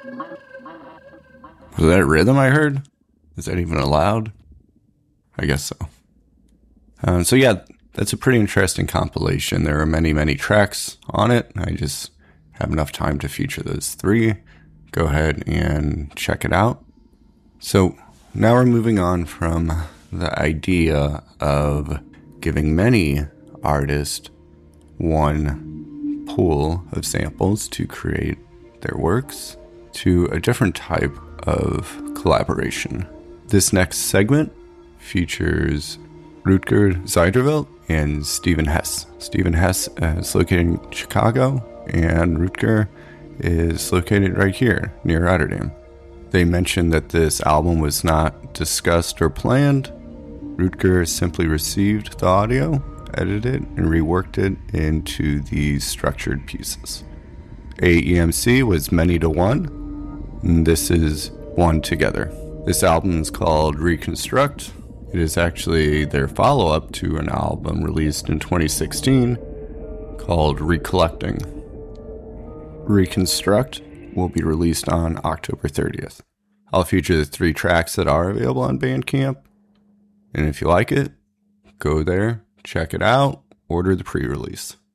Was that rhythm I heard? Is that even allowed? I guess so. So yeah, that's a pretty interesting compilation. There are many, many tracks on it. I just have enough time to feature those 3. Go ahead and check it out. So now we're moving on from the idea of giving many artists one pool of samples to create their works to a different type of collaboration. This next segment features Rutger Zeiderveld and Stephen Hess. Stephen Hess is located in Chicago, and Rutger is located right here near Rotterdam. They mentioned that this album was not discussed or planned. Rutger simply received the audio, edited, and reworked it into these structured pieces. AEMC was many to one, and this is one together. This album is called Reconstruct. It is actually their follow-up to an album released in 2016 called Recollecting. Reconstruct will be released on October 30th. I'll feature the 3 tracks that are available on Bandcamp, and if you like it, go there, check it out, order the pre-release.